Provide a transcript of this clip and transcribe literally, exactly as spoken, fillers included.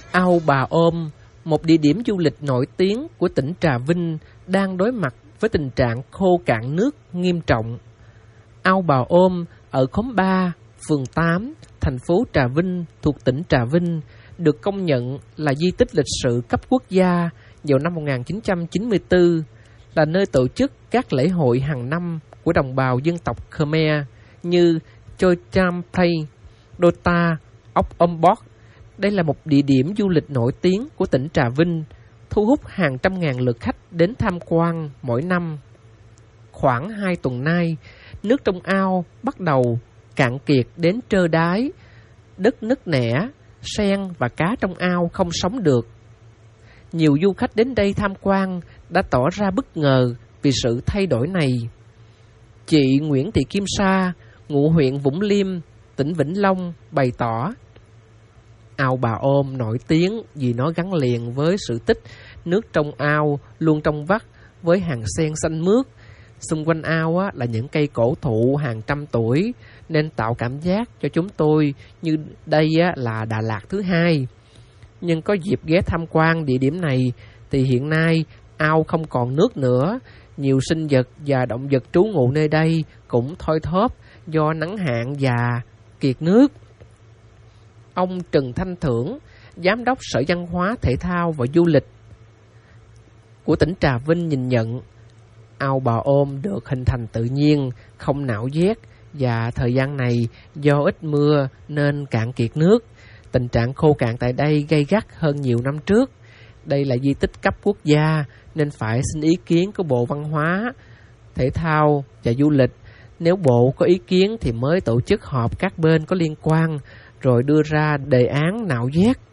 Ao Bà Ôm, một địa điểm du lịch nổi tiếng của tỉnh Trà Vinh, đang đối mặt với tình trạng khô cạn nước nghiêm trọng. Ao Bà Ôm ở khóm ba, phường tám, thành phố Trà Vinh thuộc tỉnh Trà Vinh được công nhận là di tích lịch sử cấp quốc gia vào năm một nghìn chín trăm chín mươi tư, là nơi tổ chức các lễ hội hàng năm của đồng bào dân tộc Khmer như Choi Cham Pray, Dota, Ốc Om Bok. Đây là một địa điểm du lịch nổi tiếng của tỉnh Trà Vinh, thu hút hàng trăm ngàn lượt khách đến tham quan mỗi năm. Khoảng hai tuần nay, nước trong ao bắt đầu cạn kiệt đến trơ đáy, đất nứt nẻ, sen và cá trong ao không sống được. Nhiều du khách đến đây tham quan đã tỏ ra bất ngờ vì sự thay đổi này. Chị Nguyễn Thị Kim Sa, ngụ huyện Vũng Liêm, tỉnh Vĩnh Long bày tỏ: ao Bà Ôm nổi tiếng vì nó gắn liền với sự tích nước trong ao luôn trong vắt với hàng sen xanh mướt. Xung quanh ao á, là những cây cổ thụ hàng trăm tuổi nên tạo cảm giác cho chúng tôi như đây á, là Đà Lạt thứ hai. Nhưng có dịp ghé tham quan địa điểm này thì hiện nay ao không còn nước nữa. Nhiều sinh vật và động vật trú ngụ nơi đây cũng thoi thóp do nắng hạn và kiệt nước. Ông Trần Thanh Thưởng, Giám đốc Sở Văn hóa, Thể thao và Du lịch của tỉnh Trà Vinh nhìn nhận, ao Bà Ôm được hình thành tự nhiên, không nạo vét, và thời gian này do ít mưa nên cạn kiệt nước. Tình trạng khô cạn tại đây gay gắt hơn nhiều năm trước. Đây là di tích cấp quốc gia nên phải xin ý kiến của Bộ Văn hóa, Thể thao và Du lịch. Nếu Bộ có ý kiến thì mới tổ chức họp các bên có liên quan rồi đưa ra đề án nạo vét.